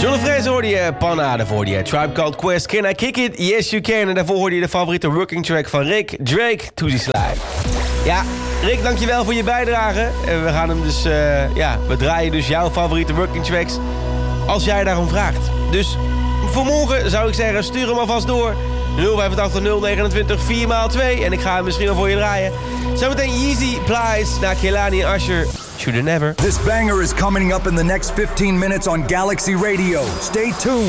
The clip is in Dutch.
Jonah Fraser hoorde je Panna, daarvoor hoorde je Tribe Called Quest, Can I Kick It? Yes You Can. En daarvoor hoorde je de favoriete working track van Rick, Drake, Toosie Slide. Ja, Rick, dankjewel voor je bijdrage. En we gaan hem dus, we draaien dus jouw favoriete working tracks als jij daarom vraagt. Dus voor morgen zou ik zeggen, stuur hem alvast door. 085 029 4x2 en ik ga hem misschien wel voor je draaien. Zometeen Yeezy, Plies, naar Kehlani en Usher. Shoulda Never. This banger is coming up in the next 15 minutes on Galaxy Radio. Stay tuned.